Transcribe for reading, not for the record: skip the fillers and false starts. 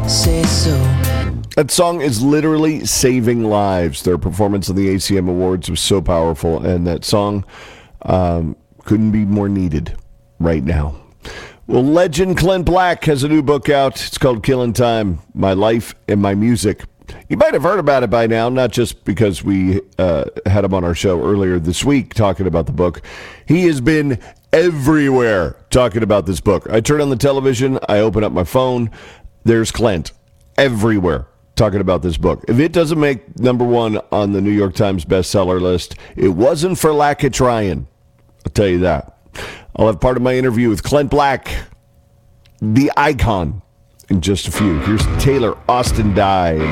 say so. That song is literally saving lives. Their performance on the ACM Awards was so powerful, and that song couldn't be more needed right now. Well, legend Clint Black has a new book out. It's called Killing Time, My Life and My Music. You might have heard about it by now, not just because we had him on our show earlier this week talking about the book. He has been everywhere talking about this book. I turn on the television, I open up my phone, there's Clint everywhere talking about this book. If it doesn't make number one on the New York Times bestseller list, it wasn't for lack of trying. I'll tell you that. I'll have part of my interview with Clint Black, the icon, in just a few. Here's Taylor Austin Dye.